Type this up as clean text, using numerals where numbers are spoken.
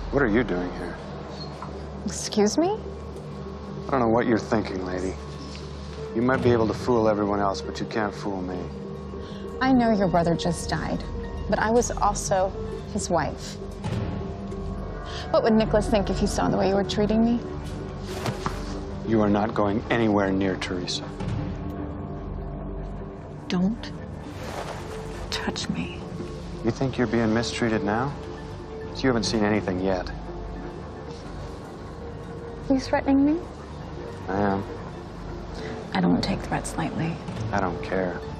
What are you doing here? Excuse me? I don't know what you're thinking, lady. You might be able to fool everyone else, but you can't fool me. I know your brother just died, but I was also his wife. What would Nicholas think if he saw the way you were treating me? You are not going anywhere near Teresa. Don't touch me. You think you're being mistreated now? You haven't seen anything yet. Are you threatening me? I am. I don't take threats lightly. I don't care.